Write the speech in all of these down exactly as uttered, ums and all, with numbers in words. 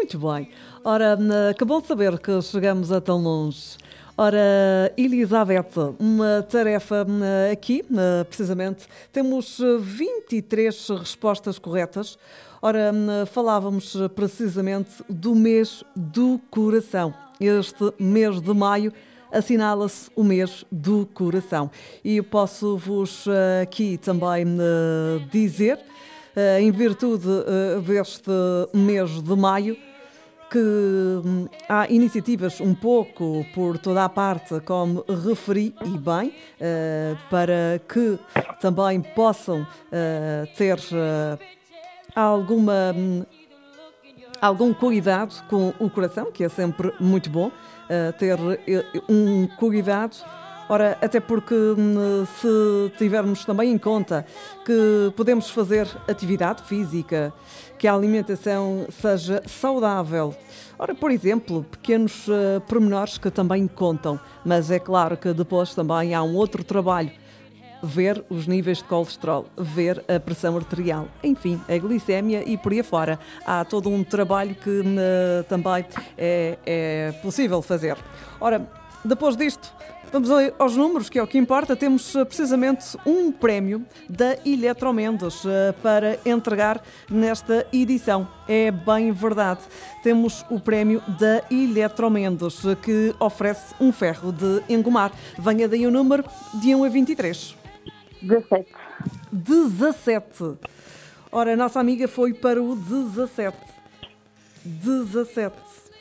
Muito bem. Ora, acabou de saber que chegamos a tão longe. Ora, Elizabeth, uma tarefa aqui, precisamente, temos vinte e três respostas corretas. Ora, falávamos precisamente do mês do coração. Este mês de maio assinala-se o mês do coração. E posso-vos aqui também dizer, em virtude deste mês de maio, que há iniciativas um pouco por toda a parte, como referi, e bem, para que também possam ter alguma, algum cuidado com o coração, que é sempre muito bom, ter um cuidado. Ora, até porque se tivermos também em conta que podemos fazer atividade física, que a alimentação seja saudável. Ora, por exemplo, pequenos uh, pormenores que também contam, mas é claro que depois também há um outro trabalho, ver os níveis de colesterol, ver a pressão arterial, enfim, a glicémia e por aí fora. Há todo um trabalho que uh, também é, é possível fazer. Ora, depois disto, vamos aos números, que é o que importa. Temos precisamente um prémio da Eletromendes para entregar nesta edição. É bem verdade. Temos o prémio da Eletromendes, que oferece um ferro de engomar. Venha daí o número de um a vinte e três. dezassete. dezassete. Ora, a nossa amiga foi para o dezassete. dezassete.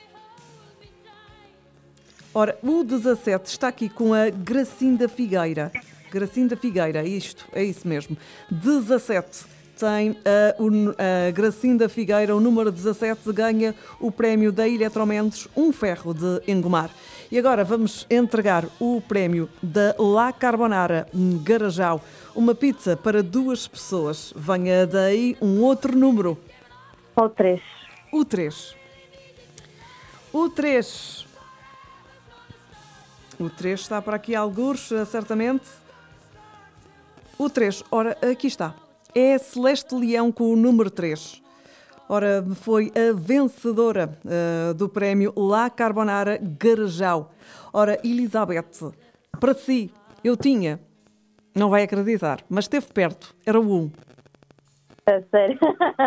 Ora, o dezassete está aqui com a Gracinda Figueira. Gracinda Figueira, isto, é isso mesmo. dezassete. Tem a, a Gracinda Figueira, o número dezassete, ganha o prémio da Eletromendes, um ferro de engomar. E agora vamos entregar o prémio da La Carbonara Garajau, uma pizza para duas pessoas. Venha daí um outro número. O três. O três. O três. O três está para aqui algures, certamente. O três, ora, aqui está. É a Celeste Leão com o número três. Ora, foi a vencedora uh, do prémio La Carbonara Garajau. Ora, Elizabeth, para si, eu tinha, não vai acreditar, mas esteve perto, era o um. É sério?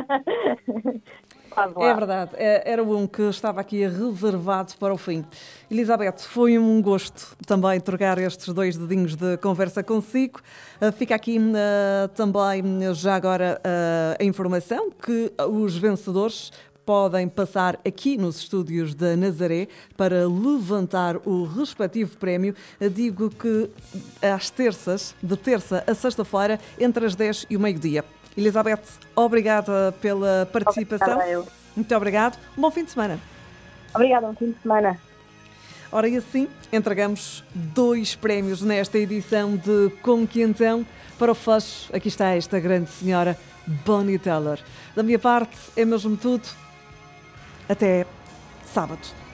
É verdade, era um que estava aqui reservado para o fim. Elizabeth, foi um gosto também trocar estes dois dedinhos de conversa consigo. Fica aqui uh, também já agora uh, a informação que os vencedores podem passar aqui nos estúdios da Nazaré para levantar o respectivo prémio. Digo que às terças, de terça a sexta-feira, entre as dez e o meio-dia. Elizabeth, obrigada pela participação. Obrigada, Muito obrigado. Um bom fim de semana. Obrigada, um fim de semana. Ora, e assim entregamos dois prémios nesta edição de Com Que Então. Para o fecho, aqui está esta grande senhora, Bonnie Tyler. Da minha parte, é mesmo tudo. Até sábado.